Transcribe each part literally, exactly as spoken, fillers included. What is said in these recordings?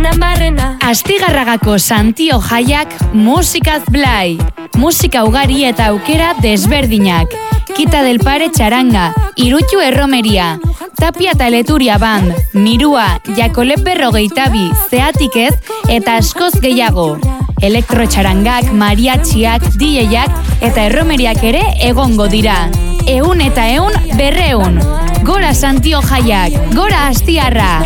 denan barrena. Astigarragako Santio jaiak musikaz blai. Musika ugari eta aukera desberdinak. Kita del Pare txaranga, Irutxu erromeria, Tapia eta Leturia band, Mirua, Jakolep berrogeitabi, Zeatik ez, eta askoz gehiago. Elektrotxarangak, mariatxiak, D J-ak eta erromeriak ere egongo dira. Eun eta eun berreun. Gora Santio jaiak, gora Astiarra!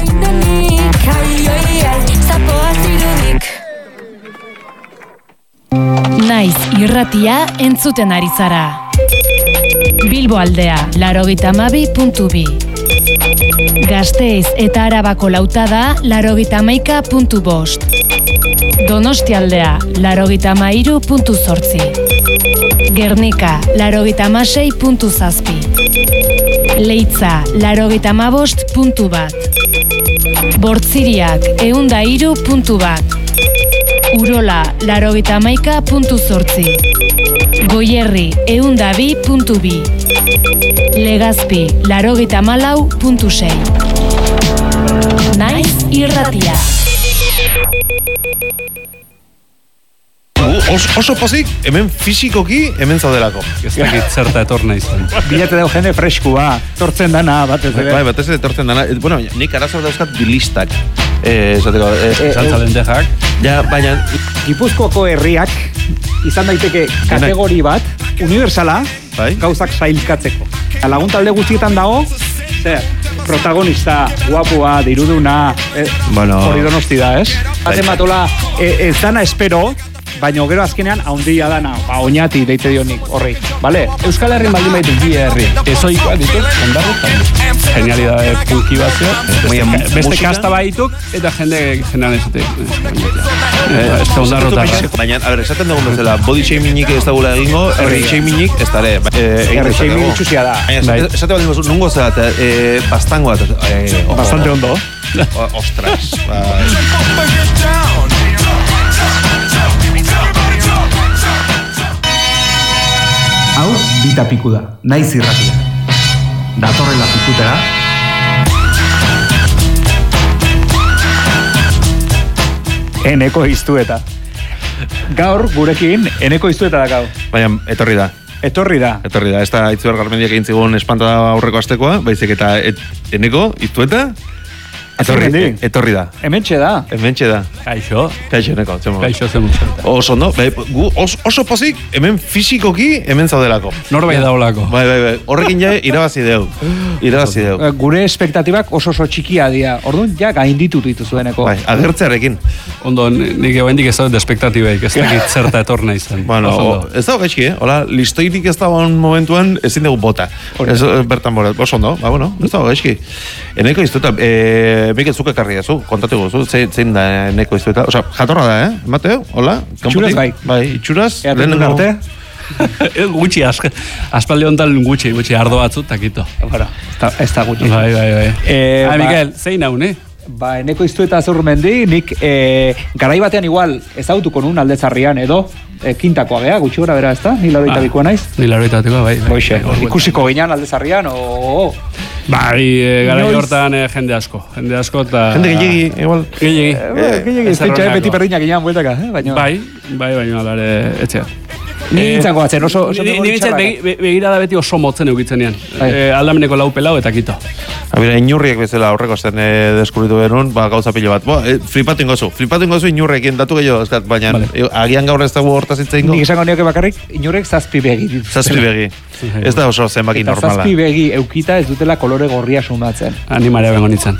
Naiz irratia entzuten ari zara. Bilbo aldea, larogeita hamabi puntu bi. Gasteiz eta Arabako lautada, larogeita hamaika puntu bost. Donosti aldea, larogeita hamairu puntu zortzi. Gernika, larogeita hamasei puntu zazpi. Leitza, larogeita hamabost puntu bat. Bortziriak, eunda hiru puntu bat. Urola, larogeita hamaika puntu zortzi. Goierri, eunda bi puntu bi. Legazpi, larogeita hamalau puntu sei. Naiz irratia. Os, oso pozik, hemen fisikoki, hemen zaudelako. Ez dakit zerta etorna izan. Bilate dau jende freskua, tortzen dana, batez ere. Bai, batez ere tortzen dana. Bueno, nik arazo dauzkat bilistak. Eh, esateko, eh, Saltzalendejak. Ja, baina... Gipuzkoako herriak izan daiteke kategori bat, universala, bai? Gauzak sailkatzeko. Lagun talde guztietan dago, zer, protagonista, guapua, diruduna, eh, bueno, hori Donosti da, ez? Baten batola, eh, ez dana espero, baina gero azkenean haundia dana, ba, oinati deite dionik horri, bale? Euskal Herri baldin baitu bi herri. Ezoikoa dituk, ondarretan. Genialidade punki bat zeo. Beste kasta baituk, eta jende general ezatek. Ez da ondarrotarra. Baina, a ver, esaten dugun bezala, body shamingik ez dagula egingo, herri shamingik ez dara. Herri shaming itxusia da. Esate baldin bazu, nungo zera, bastango bat. Bastante ondo. Ostras. Hau, bita piku da, naiz irratia. Datorrela pikutera. Eneko iztueta. Gaur, gurekin, eneko iztueta da gau. Baina, etorri da. Etorri da. Etorri da. Ez da Itziar Garmendiak egin zigun espanta aurreko astekoa, baizik eta et, eneko iztueta. Etorri, etorri da. Hementxe da. Hementxe da. Kaixo. Kaixo, neko. Kaixo zen muselta. Oso, no? Gu os, oso pozik, hemen fisikoki, hemen zaudelako. Norbait daulako. Bai, bai, bai. Horrekin ja irabazi deu. Irabazi deu. Gure espektatibak oso oso txikia dira. Orduan, ja gainditut dituzueneko. Bai, agertzearekin. Ondo, nik egoendik ez dut espektatibaik, ez dakit zerta etorna izan. Bueno, ez dago gaizki, eh? Hola, listoirik ez dago momentuan ezin dugu bota. Ez bertan bora, oso ondo, ba, bueno, ez dago gaizki. Eneko iztueta, eh, Mikel zuke karria zu, kontatu guzu, zein da eneko iztueta. Osa, jatorra da, eh? Mateo, hola? Itxuraz bai. Bai, itxuraz. Eaten arte? Gutxi, aspaldi hontan gutxi, gutxi, ardo batzu, takito. Bueno, ez da gutxi. Bai, bai, bai. Eh, ah, Mikel, zein hau, ne? Ba, eneko iztueta zurmendi, nik eh, garai batean igual ezautuko nun aldezarrian edo, eh, kintakoa gea, gutxi gora bera, ez da? Ni laroita bikoa naiz? Ni laroita bikoa, bai. Boixe, ikusiko ginean aldezarrian, o... Bai, e, gara hortan e, jende asko, jende asko eta... Jende gehiagi, igual. Gehiagi. Gehiagi, ez pentsa, beti perdinak ginean bueltaka, eh? Baina... Bai, bai, baina alare etxea. Ni nintzen goatzen, oso... Ni nintzen begirada beti oso motzen eukitzenean. Aldameneko lau pelau eta kito. Abira, inurriek bezala aurreko zen deskubritu genuen, ba, gauza pilo bat. Ba, flipatu ingozu, flipatu ingozu inurrekin, datu gehiago, eskat, baina agian gaur ez dago hortaz hitz egingo. Nik esango nioke bakarrik, inurrek zazpi begi ditu. Zazpi begi. Ez da oso zenbaki normala. Eta zazpi begi eukita ez dutela kolore gorria sumatzen. Animarea bengo nintzen.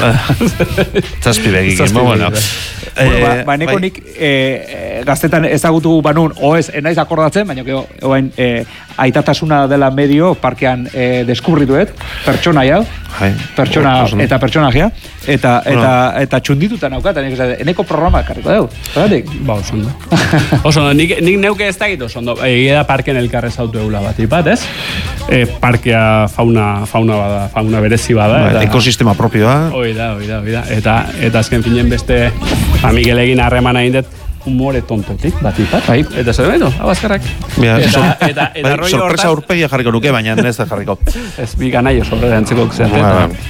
Zazpi begi, gizmo, bueno. Ba, eneko nik gaztetan ezagutu banun, oez, enaiz akordatzen, baina gero, oain, aitatasuna dela medio parkean deskubrituet, pertsona jau, pertsona eta pertsonagia, eta eta eta txundituta naukatan, eneko programa karriko deu. Zeratik? Ba, oso ondo. Oso ondo, nik neuke ez dakit oso ondo. Egia da parken elkarrez autu eula bat, ipat, ez? Parkea fauna fauna bada, fauna berezi bada. Ekosistema propioa. Hoi da, hoi da, hoi da. Eta, eta azken finen beste, Miguel egin harremana egin dut, humore tontotik, bat ipat. Bai. Eta zer beto, abazkarrak. Eta, eta, eta sorpresa urpegia jarriko nuke, baina ez da jarriko. Ez bi ganai oso horre antzeko zer.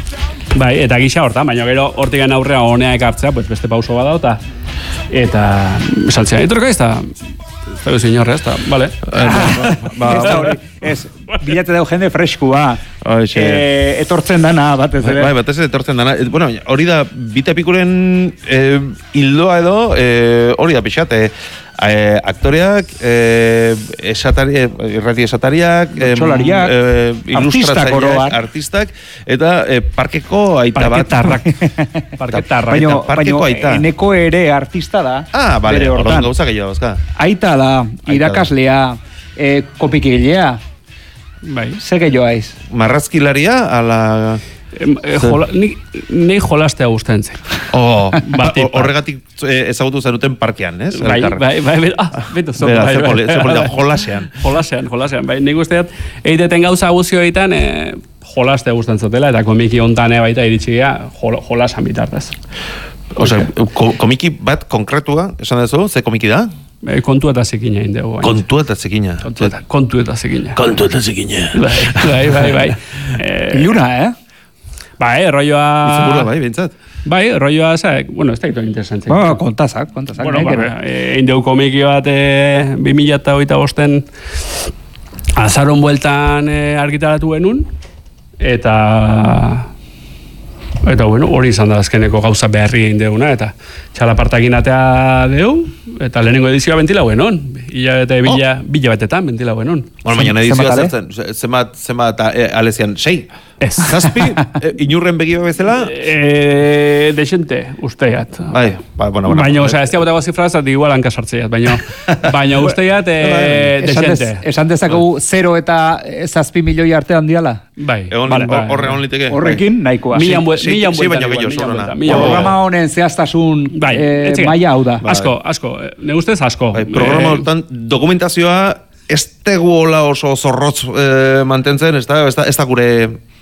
Bai, eta gisa hortan, baina gero hortigan aurrea honea ekartzea, pues beste pauso bada, eta eta esan zian, etorka ez da, ez da señor, ez da, vale. Ez da hori, ez, bilate dau jende freskua, etortzen dana, batez ere. Bai, batez ere etortzen dana. Bueno, hori da, bitapikuren hildoa edo, hori da pixat, Eh, aktoreak, eh, esatari, irrati esatariak, txolariak, eh, ilustratzaileak, artistak, eta eh, parkeko aita bat. Parketarrak. Parketarrak. Baina, parkeko aita. Eneko ere artista da. Ah, bale, orduan gauza gehiago, ezka. Aita da, irakaslea, eh, kopikilea. Bai. Ze gehiago aiz. Marrazkilaria, ala... Eh, jola, ni, ni jolastea guztien zen. Oh, horregatik ezagutu zenuten parkean, ez? Bai, bai, bai, bai, ah, beto, zoko, bai, bai, bai, jolasean. Jolasean, jolasean, bai, nik usteat, eideten gauza guzio egiten, eh, jolastea guztien zutela, eta komiki ontane baita iritsia jol, jolasan bitartez. Osa, ko, komiki bat konkretua, esan dezu, ze komiki da? E, kontu eta zekina indegu. Kontu eta zekina. Kontu eta, kontu eta zekina. Kontu eta zekina. Bai, bai, bai, bai. Eh, Iluna, eh? Bai, rolloa... Izabura, bai, bintzat. Bai, rolloa, zek, bueno, ez da ito interesantzak. Bueno, kontazak, kontazak. Bueno, ba, egin dugu komiki bat e, bi mila eta hogeita bosten azaron bueltan e, argitaratu genuen, eta... Eta, bueno, hori izan da azkeneko gauza beharri egin duguna, eta txalapartakin atea dugu, eta lehenengo edizioa bentila genon. Ila bete bila, oh. bila betetan bentila genon. Bueno, baina edizioa zertzen, zemat, zemat alezian, sei? Ez. Zazpi, inurren begiba bezala? E, Dexente, usteat. Bai, ba, bueno, bueno. Baina, osea, ez diagotago zifrazat, igual hankasartzeat, baina, baina usteat, e, Dexente. Esan dezakegu zero eta zazpi milioi artean diala? Bai. Horre hon liteke. Horrekin, nahikoa. Milan bueltan. Programa honen zehaztasun maila hau da. Asko, asko, ne ustez asko. Programa honetan dokumentazioa ez teguola oso zorrotz mantentzen, ez da gure...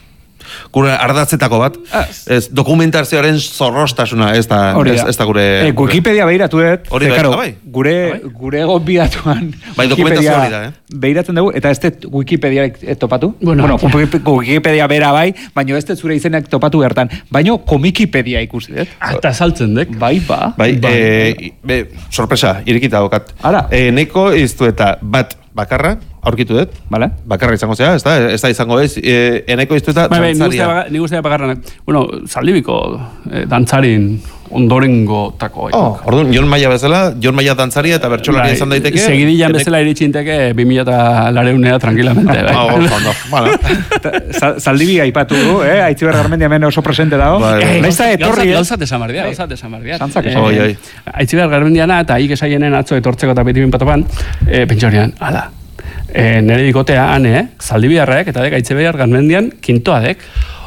gure ardatzetako bat, ez, dokumentazioaren zorrostasuna, ez da, ez, ez da gure... E, Wikipedia behiratu dut, hori bai, bai. Gure, gure egon bidatuan bai, dokumentazio hori da, eh? Behiratzen dugu, eta ez dut Wikipedia topatu, bueno, bueno Wikipedia bera bai, baina ez dut zure izenak topatu gertan, baina komikipedia ikusi dut. Eta saltzen dek. Bai, ba. Bai, e, be, sorpresa, irikita dokat. Ara. E, neko iztu eta bat bakarra, aurkitu dut, vale. Bakarra izango zea, ez da, ez da izango ez, e, eneko iztu eta bai, dantzaria. Ni guztia bakarra, bueno, Zaldibiko eh, dantzarin ondorengo tako. Oh, orduan, Jon Maia bezala, Jon Maia dantzaria eta bertsolari izan daiteke. Segidillan enek... bezala iritsinteke bi mila eta lareunea tranquilamente. Bai. Ah, ondo, bueno. Zaldibi aipatu du, eh? Aitziber Garmendia hemen oso presente dago. Naizta etorri, eh? Gauzat esamardia, gauzat esamardia. Santzak esan. Oi, oi. Aitziber Garmendiana eta haik esaienen atzo etortzeko eta beti binpatopan, eh, pentsorian, ala, E, nere dikotea, ane, eh? Zaldibiarraek eta dek Aitziber Garmendian kintoa dek.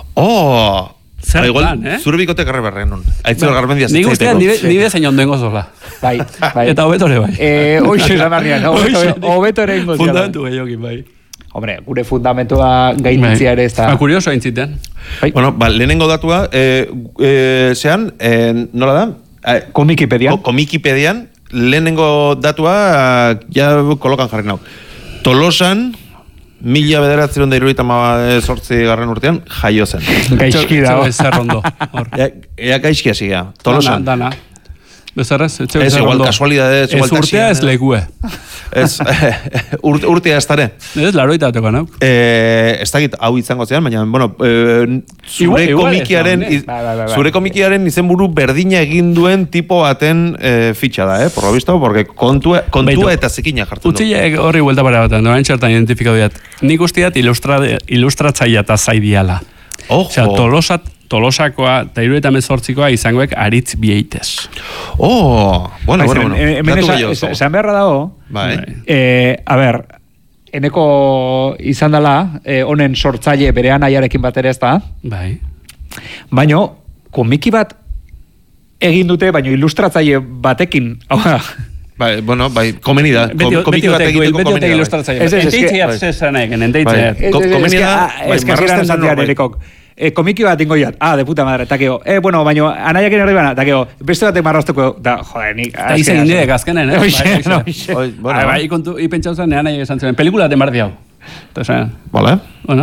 Oh! Zer plan, eh? Zure bikote garre berren nun. Aitziber Garmendia nik ustean nire zein ondengo zola. Bai, bai. Eta hobetore bai. Eh, Hoxe zamarrian, hobetore ingo zela. Fundamentu gehiokin bai. Hombre, gure fundamentua gainitzia ere ez da. Ba, kurioso aintziten. Bai. Bueno, ba, lehenengo datua, eh, eh, zean, eh, nola da? Eh, Komikipedian. Komikipedian, lehenengo datua, ja kolokan jarri nau. Tolosan, mila bederatzen da iruita sortzi garren urtean, jaio zen. Gaizki da. Zer rondo. Ea gaizki hasiga. Tolosan. Dana, dana. Bezarrez? Ez igual, kasualidade. Ez urtea ez lekue. Ez, urtea ez tare. Ez laroita ateko, no? Ez dakit hau izango zean, baina, bueno, zure komikiaren zure komikiaren izenburu berdina egin duen tipo baten fitxa da, eh? Por lo visto, porque kontua eta zikina jartzen du. Utzileek horri buelta para batean, doan txertan identifikau diat. Nik ustiat ilustratzaia eta zaidiala. Osea, tolosat Tolosakoa eta hiru eta hemezortzikoa izangoek aritz bieitez. Oh, bueno, bueno, bueno. Hemen esan beharra dago. Bai. A ber, eneko izan dela, honen sortzaile bere anaiarekin bat ere ez da. Bai. Baina, komiki bat egin dute, baina ilustratzaile batekin, hau da. Bai, bueno, bai, komeni da. Komiki bat egiteko komeni da. Beti ilustratzaile. Enteitzeat zezanek, enteitzeat. Komeni da, ez kasieran esantian erekok. E, komiki bat ingo jat, ah, de puta madre, eta keo, eh, bueno, baina anaiak erri bana, eta keo, beste batek marraztuko, da, joder, nik... Eta izan indidek azkenen, eh? Oixe, oixe. Bai, ikontu, ipentsau zen, anaiak esan zen, pelikula de mardi hau. Eta zen... Vale. Bueno.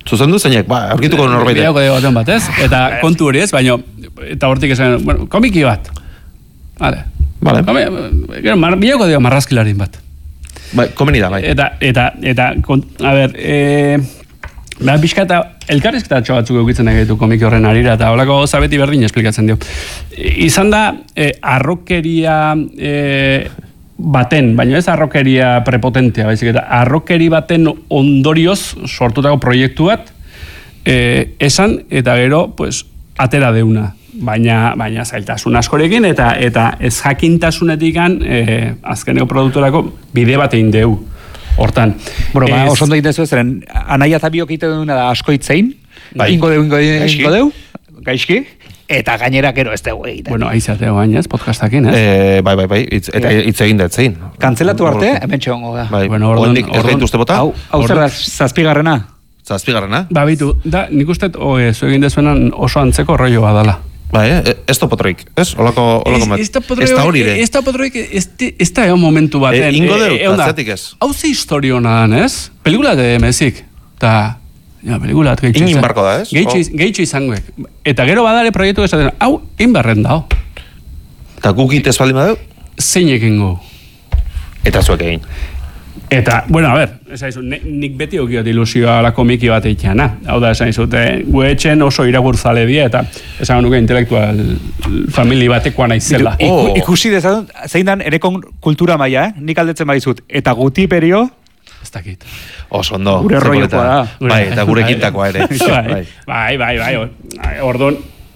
Zuzendu zeinek, ba, aurkituko norbait. Bideoko de baten bat, ez? Eta kontu hori ez, baina, eta hortik esan, bueno, komiki bat. Vale. Vale. Gero, bideoko de marrazkilarin bat. Bai, komeni da, bai. Eta, eta, eta, a ber, e, da, pixka eta elkarrizketatxo batzuk eukitzen egiten komiki horren arira, eta holako zabeti berdin esplikatzen dio. Izan da, e, arrokeria e, baten, baina ez arrokeria prepotentea, baizik, eta arrokeri baten ondorioz sortutako proiektu bat, e, esan, eta gero, pues, atera deuna. Baina, baina zailtasun askorekin, eta eta ez jakintasunetikan e, azkeneko produktorako bide bat egin deu. Hortan. Bueno, ba, oso ondo egin zeren, anaia eta biok egiten duguna da asko itzein, bai. ingo deu, ingo deu, ingo deu, gaizki, eta gainera gero ez dugu egiten. Bueno, aizateo gainez, podcastakin, ez? Eh, bai, bai, bai, itz, eta hitz egin da etzein. Kantzelatu arte, hemen txegongo da. Bai, bueno, orduan, ez gaintu uste bota? Hau, hau zer da, zazpigarrena? Zazpigarrena? Ba, bitu, da, nik uste, zu egin dezuenan oso antzeko rollo badala. Bai, eh? Ez topotroik, ez? Olako, olako bat. Ez da hori ere. Ez topotroik, ez da egon momentu baten. E, ingo deu, atzatik ez. Hau ze historiona dan, ez? Pelikula de mezik. Ta, ja, pelikula geitxo izan. Ingin barko da, ez? Geitxo izangoek. Eta gero badare proiektu esaten, hau, inbarren dao. Eta gukit ez baldin badeu? Zeinek ingo. Eta zuek egin. Eta, bueno, a ber, esan izut, nik beti okiot ilusioa la komiki bat eitxeana. Hau da, esan izut, gue etxen oso iragurzale die, eta esan nuke intelektual famili batekoa naizela. Oh. Ikusi dezatun, zein dan erekon kultura maila, eh? Nik aldetzen baitzut. Eta guti perio... Ez dakit. Oso ondo. Gure rollokoa da. Bai, eta gure kintakoa ere. Bai, bai, bai, bai. Orduan,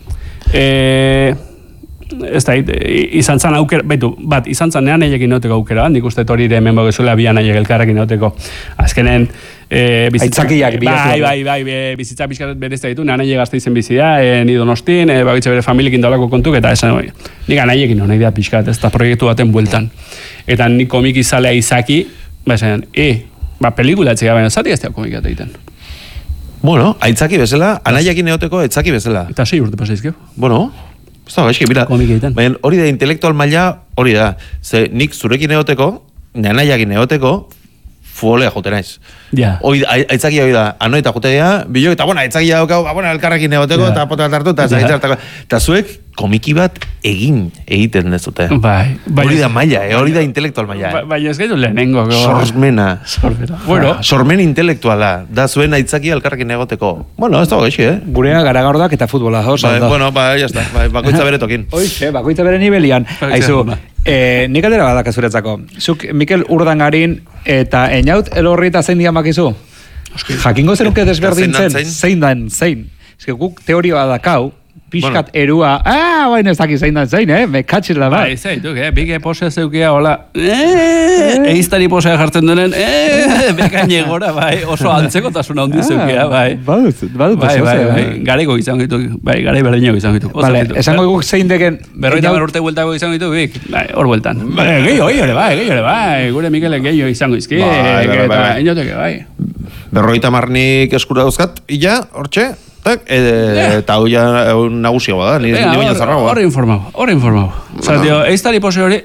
eh... ez da, izan zan aukera, betu, bat, izan zan nean egekin neoteko aukera, nik uste hori ere hemen bogezuela bian aiek elkarrekin neoteko. Azkenen, e, bizitza... Aitzakiak bai, bai, bai, bai, bizitza pixkat berezta ditu, nean aiek gazte izen bizia, e, ni donostin, e, bagitze bere familiekin daulako kontuk, eta esan, oi, nik anaiekin hona idea pixkat, ez da proiektu baten bueltan. Eta nik komiki zalea izaki, ba, esan, e, ba, pelikula etxega, baina, zati ez da komiki bat egiten. Bueno, aitzaki bezala, anaiekin neoteko aitzaki bezala. Eta sei urte pasaizkeu. Bueno, ez da, gaizki, mira, baina hori da intelektual maila, hori da, ze nik zurekin egoteko, nanaiakin egoteko, fuolea jote naiz. Ja. Hoi, aitzakia hori da, anoita jotea, bilo, eta bueno, aitzakia daukau, ba, bueno, elkarrekin egoteko, eta pota hartu, eta zaitzartako. Eta zuek, komiki bat egin, egiten dezute. Bai. Hori da maila, eh? Hori da intelektual maila. Bai, bai, ez gaitu lehenengo. Sormena. Sormena. Bueno. Sormen intelektuala, da zuen aitzakia elkarrekin egoteko. Bueno, ez da gaixi, eh? Gurea garagordak eta futbola, oso. Bai, bueno, ba, ya está, bai, bakoitza bere tokin. Oixe, bakoitza bere nivelian. Aizu, eh, nik aldera badak azuretzako. Zuk, Mikel Urdangarin eta Einaut elorri eta zein diamakizu? Jakingo zenuke desberdintzen, zein dan, zein. Ez guk teorioa dakau, pixkat bueno. Erua, ah, baina ez daki zein dan zein, eh? Me katxil da, bai. Bai, zeituk, eh? Bike posea zeukia, hola, eh, eiztari posea jartzen denen, eh, bekaine gora, bai, oso antzekotasuna handi zeukia, bai. Badut, badut, bai, bai, bai, gareko izan gitu, bai, garei berdinako izan gitu. Vale, esango guk zein deken... Berroita bar urte bueltako izan gitu, bik, bai, hor bueltan. Bai, gehiago, gehiago, bai, gehiago, bai, gure Mikelek gehiago izango izki, eta inoteke, bai. Berroita marnik eskura dauzkat, illa, hortxe, tak, eta hau ja nagusiagoa da, ni baina zarragoa. Horre informau, horre informau. Zatio, eiztari pose hori,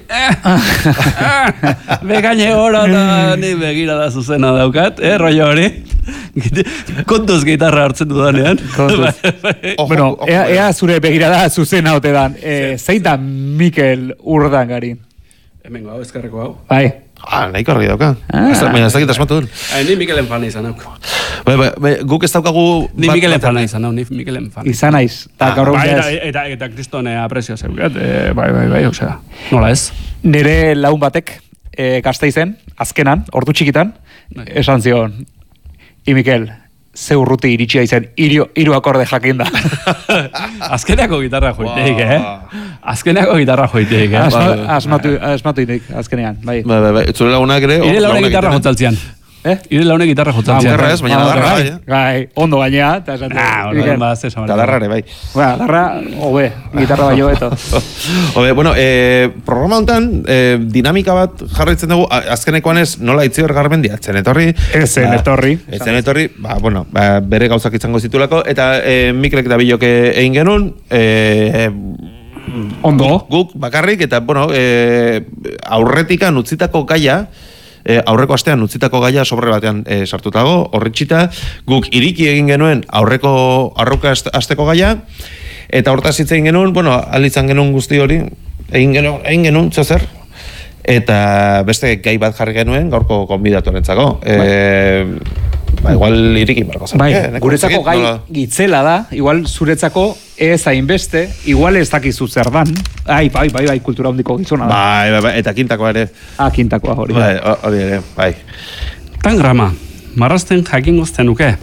bekaine gora da, ni begira da zuzena daukat, eh, rollo hori. Kontuz gitarra hartzen dudanean. Kontuz. Bueno, ea zure begirada zuzena ote dan, zein da Mikel Urdangarin? Hemengo hau, ezkarreko hau. Bai. Ah, nahi korri dauka. Baina ez dakit asmatu duen. Ni Mikelen fana izan hau. Bai, bai, guk ez daukagu... Ni Mikelen fana izan hau, ni Mikelen fana. Izan aiz. Eta kristone aprezio zeuket, bai, bai, bai, osea, nola ez? Nire laun batek, Gasteizen, azkenan, ordu txikitan, esan zion, I Mikel, ze urruti iritsia izen, hiru akorde jakin da. Azkenako gitarra joiteik, eh? Azkenako gitarra joiteik, eh? Asmatu, asmatu inik, azkenean, bai. Bai, bai, bai, zure lagunak ere... Ire launek gitarra jotzaltzian. Eh? Ire launek gitarra jotzaltzian. Gitarra ez, baina darra, bai. Bai, ondo gainea, eta esan... Ah, hori ba, ze samara. Eta darra ere, bai. Ba, darra, hobe, gitarra bai hobeto. Hobe, bueno, eh, programa honetan, eh, dinamika bat jarraitzen dugu, azkenekoan ez, nola itzior garbendi, atzen etorri. Ezen etorri. Ezen etorri, ba, bueno, ba, bere gauzak izango zitulako, eta eh, Mikelek da biloke egin genuen, eh, ondo. Guk, guk bakarrik, eta, bueno, eh, aurretikan utzitako gaia, e, aurreko astean utzitako gaia sobre batean e, sartutago, horretxita, guk iriki egin genuen aurreko aurreko asteko gaia, eta hortaz hitz egin genuen, bueno, alitzan genuen guzti hori, egin genuen, egin genuen, txozer, eta beste gai bat jarri genuen gaurko konbidatuarentzako. E, ba, igual iriki barko zen. Bai, eh, guretzako gai nola... gitzela da, igual zuretzako ez hainbeste, igual ez dakizu zer dan. Ai, bai, bai, bai, kultura hondiko gizona da. Bai, bai, bai, eta kintakoa ere. Ah, kintakoa hori. Bai, hori ere, bai. Tangrama, marrazten jakin guzten nuke.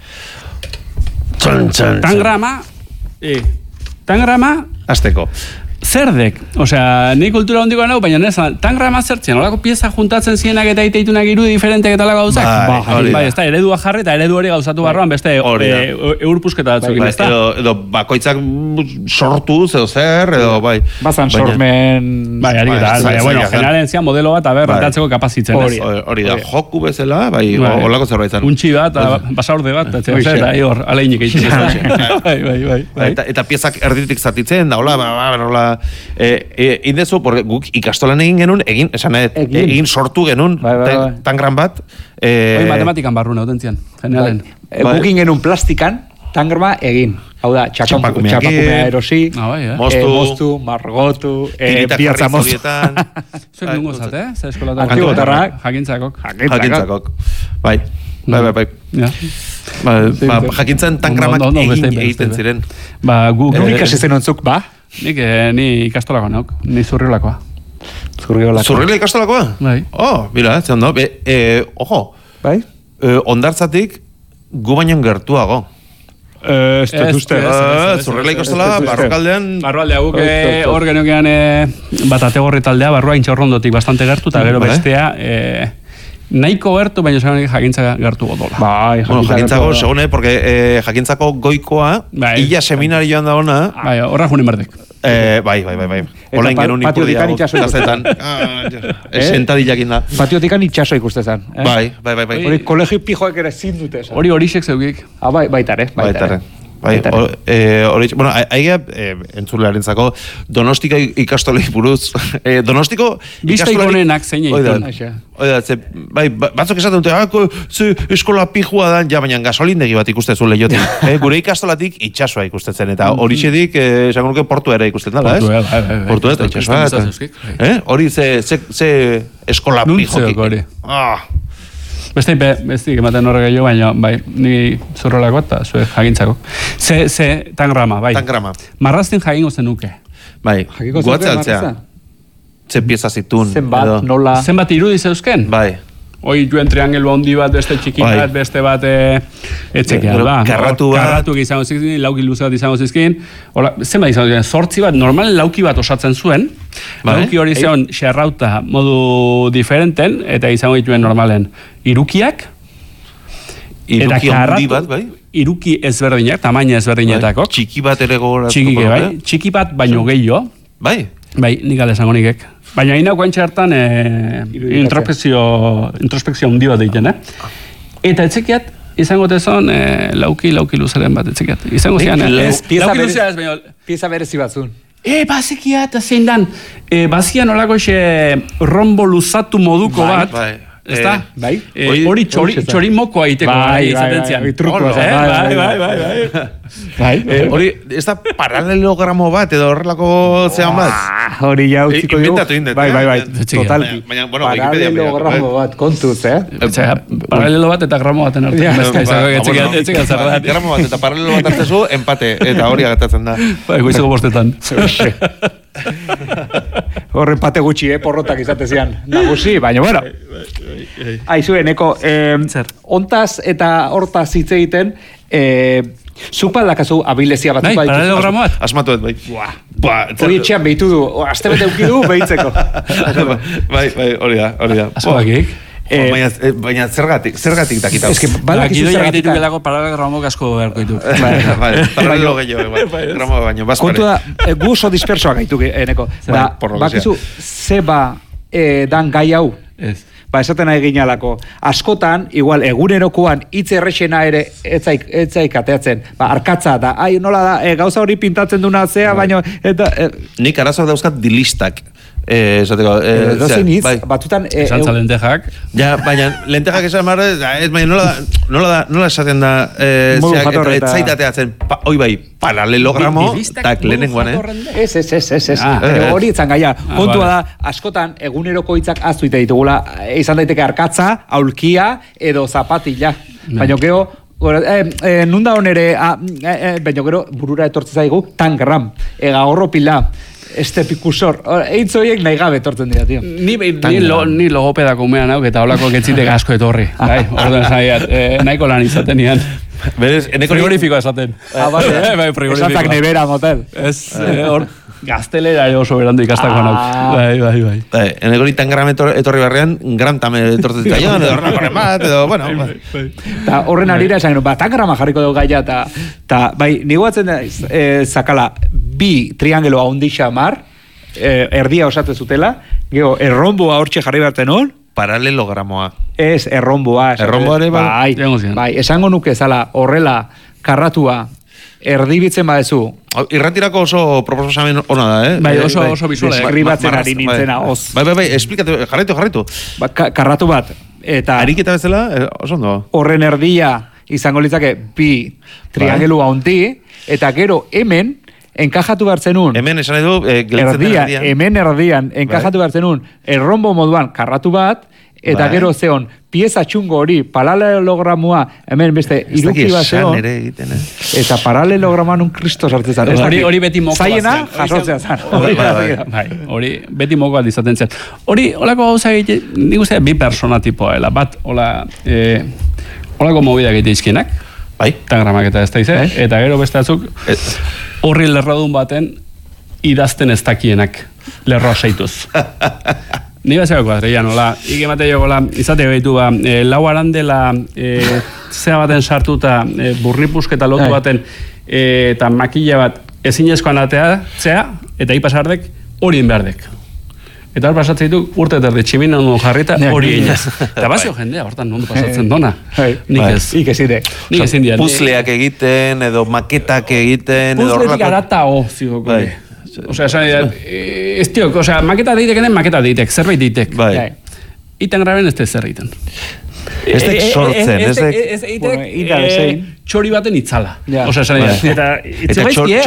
Txan, txan, Tangrama, e, tangrama... Azteko. Zerdek, osea, ni kultura hondikoa nau, baina nezan, tangrama zertzen, olako pieza juntatzen zienak eta iteitunak irudi diferenteak eta lako gauzak? Bai, ba, hori bai, da. ez da, eredua jarri eta eredu hori gauzatu barroan, beste e, eurpusketa batzukin, bai, ez da? Edo, edo bakoitzak sortu, edo zer, edo bai. Bazan sormen... Bai, ari bai, eta, bai, baina, bueno, bai, generalen zian modelo bat, aber, bai. rentatzeko kapazitzen, ez? Hori, hori da, joku bezala, bai, olako zerbait zen. Untxi bat, basaurde bat, eta eta hor, aleinik egiten. Bai, bai, bai. Eta, eta piezak erditik zatitzen, da, hola, ba, ba, hola, e, indezu, porque guk ikastolan egin genuen, egin, esan nahi, egin. egin sortu genuen, bai, bai, bai. tan gran bat. E, Hoi matematikan barruna, autentzian, generalen. Bai. Guk genuen plastikan, tangrama egin. Hau da, txapakumea erosi, ah, bai, eh? moztu, eh, moztu, margotu, eh, biatza moztu. Zuek nungo zat, eh? Zer eskolatan. Antibotarrak. Jakintzakok. Jakintzakok. Bai, bai, bai, bai. Ja. Ba, ba, jakintzen tangramak no, no, no, egin beste, egiten beste. ziren. Ba, gu... Nik ikasi zen ontzuk, ba? Nik, eh, ni ikastolako nauk, ni zurriolakoa. Zurriolakoa. Zurrila ikastolakoa? Bai. Oh, mira, ze ondo. Be, eh, ojo, Bai? eh, ondartzatik gu baino gertuago. Eh, ez dut uste. Eh, Zurrila ikastola, barrokaldean... Barrualdea guk eh, hor genukean eh, bat ategorri taldea, barrua intxorrondotik bastante gertu, eta gero Bai. bestea... Eh, nahiko gertu, baina segoen jakintza gertu godola. Bai, Bueno, jakintzako, segune, porque eh, jakintzako goikoa, Bai. illa seminarioan da ona, Bai, horra junin berdek. eh, bai, bai, bai, bai. Hola pa- ingenun patiotikan ipurdia itxaso gaztetan. Eh? Sentadillakin da. Patiotikan itxaso ikuste zen. Eh? Bai, bai, bai, bai. Hori kolegio pijoek ere zin dute. esan. Hori horixek zeukik. Ah, bai, baitare, baitare. Baitare. Bai, Baitare. hor- eh, hori, bueno, aia, eh, entzulearentzako, Donostika ikastolei buruz, eh, Donostiko Biztaik honenak zein egiten. Aixa. Oida, ze, bai, ba- batzuk esaten dute, ah, ko- ze eskola pijua da, ja, baina gasolindegi bat ikustezu lehiotik. eh, gure ikastolatik itxasoa ikustetzen, eta hori txedik, eh, esango nuke portu ere ikusten dela, ez? Portua, bai, bai, bai. Portua eta Kriston- itxasoa. kriston eta- zauzkik, bai. Eh? Hori ze, ze, ze eskola Nuntzeok pijoki. hori. Ah, Beste, be, beste, ematen horrek gehiago, baina, bai, ni zurrolako eta zuek jakintzako. Ze, ze, tangrama, bai. Tangrama. Marrazten jakingo zenuke. bai, Jakiko guatzea zenuke altzea. marraza? Ze pieza zitun. Zenbat, edo- nola... Zenbat irudi zeuzken? Bai. Hoi juen triangelu handi bat, beste txiki Bai. bat, beste bat e, etxekea, Gero, da. karratu Hor, bat. Karratu izango zizkin, lauki luze bat izango zizkin. Hola, zenbat izango zizkin, zortzi bat, normalen lauki bat osatzen zuen. Bai. Lauki hori zeon xerrauta modu diferenten, eta izango dituen normalen irukiak, eta Iruki handi karratu, bat, bai? iruki ezberdinak, tamaina ezberdinetako. Bai. Txiki bat ere gogoratuko. Txiki, bai, nuke. txiki bat baino gehiago. Bai. Bai, nik gale esango nikek. Baina ina guantxe hartan e, Irudikatzea. introspekzio, introspekzio handi bat egiten, eh? Eta etxekiat, izango tezon, e, lauki, lauki luzeren bat etxekiat. Izango zian, eh? Ez, pieza lauki bere- luzera ez, baina... Pieza berezi batzun. E, bazekia eta zein dan, e, bazian olako xe rombo luzatu moduko Bai, bat. bai. Ezta? Eh, Bai. E, hori- hori txori, hori txori mokoa iteko Bai, bai, bai, izaten bai, zian. bai, trukoa, Eh, bai, bai, bai, bai, bai, bai. Bai, Eh, hori, ez da paralelogramo bat edo horrelako zean bat? Ah, hori ja utziko Eh, dugu. inventatu egin dut, Bai, eh? bai, bai, Txikia. totalki. Baina, bueno, Wikipedia Paralelogramo bat, kontuz, eh? Osea, paralelo bat eta gramo baten artean. Ja. Beste izango etxekiat, etxekiat zer da. Gramo bat eta paralelo bat hartzezu, empate, eta hori agatatzen da. Bai, goizeko bostetan. Horre pate gutxi, eh, porrotak izatezian. Nagusi, baina, bueno. Aizu, eneko, eh, ontaz eta hortaz hitz egiten, eh, zuk baldakazu abilezia batzuk Bai, baditu. paralelogramo bat. Asmatuet, bai. Buah. Ba, Hori etxean behitu du, aste bete ukidu behitzeko. bai, bai, hori da, hori da. Azokakik. Eh, Baina, eh, baina zergatik, zergatik dakitau. Ez que Badakizu badakizu egiten zergatik. dukelako paralelogramo asko beharko ditu. Bai, bai, paralelo gehiago, bai. Gramo baino, bazpare. Kontu da, eh, gu oso dispersoak gaitu, eneko. Bai, Da, por lo que bakizu, ze ba eh, dan gai hau, Ez. ba, esaten nahi ginalako. Askotan, igual, egunerokoan hitz errexena ere etzaik, etzaik ateatzen. Ba, arkatza da, ai, nola da, e, gauza hori pintatzen duna zea, baino, eta... E, Nik arazoak dauzkat dilistak. Eh, esateko, eh, dozen hitz, batutan... Esantza lentejak. Ja, baina, lentejak esan marre, ez baina nola, nola, da, nola esaten da, eh, ez zaitateatzen, oi bai, paralelogramo, tak lehenengoan, eh? Ez, ez, ez, ez, ez. Hori etzan gaia. Kontua da, askotan, eguneroko hitzak aztu ite ditugula, izan daiteke arkatza, aulkia, edo zapatila. Baina, geho, Eh, eh, nunda honere, ah, eh, eh, baina gero burura etortzen zaigu, tangram, ega horro pila, este pikusor, eitz horiek nahi gabe etortzen dira, tio. Ni, ni, lo, ni logopedako umean hau, eta holako getzitek asko etorri. Bai, orduan zaiat, eh, nahiko lan izaten nian. Berez, frigorifikoa esaten. Ah, bale, bai, frigorifikoa. Esatak nevera, motel. Ez, hor, gaztelera oso berandu ikastakoan hau. Bai, bai, bai. Bai, eneko ni tangram etorri barrean, gram tame etortzen zitaion, edo horren bat, edo, bueno. Ta horren arira esan, ba, tangrama jarriko dugu gaia, eta, ta, bai, niguatzen da, eh, zakala, bi triangelo haundixa mar, eh, erdia osatu zutela, geho, erromboa hortxe jarri barten hon, paralelogramoa. Ez, erromboa. Erromboa ere, bai, bai, esango nuke zala, horrela, karratua, erdibitzen badezu. Irratirako oso proposamen ona da, eh? Bai, oso, oso bizuela. Deskribatzen ari nintzena, oz. Bai, bai, bai, esplíkatu, jarraitu, jarraitu. Ba, ka, karratu bat, eta... Ariketa bezala, oso ondo. Horren erdia, izango litzake, bi triangelu haundi, eta gero hemen, enkajatu bartzenun. Hemen esan edu, eh, erdia, hemen erdian, enkajatu bartzenun, errombo moduan karratu bat, eta bai. Gero zeon, pieza txungo hori, paralelogramua, hemen beste, iruki bat zeon, egiten, eh? eta paralelograman un kristos hartzen zan. Hori, hori beti moko bat zaiena, jasotzea zan. Bai, hori beti moko bat izaten zen. Hori, holako gauza egite, nik uste, bi persona tipoa, ela, bat, hola, eh, holako mobidak egite izkienak, bai, tangramak eta ez da izan, eta gero beste atzuk, horri lerrodun baten, idazten ez dakienak, lerroa seituz. Ni bazeko kuadreian, hola, ikemate jo, hola, izate behitu ba, e, lau arandela e, zea baten sartuta, e, burripusketa lotu baten, e, eta makilla bat ezinezkoan atea, zea, eta ipasardek horien behardek. Eta hor pasatzen ditu, urte terdi tximina ondo jarrita, hori inaz. Eta bazio jendea, hortan nondo pasatzen dona. Nik ez. Nik ez ide. Nik ez indian. Puzleak egiten, edo maketak egiten, edo horrelako. Puzletik arata ho, zigoko. Osea, esan dira, ez tiok, osea, maketa deitek enen, maketa deitek, zerbait deitek. Bai. Iten graben ez te zerriten. Ez dek sortzen, ez dek... Ez deitek txori baten itzala. Osea, esan dira. Eta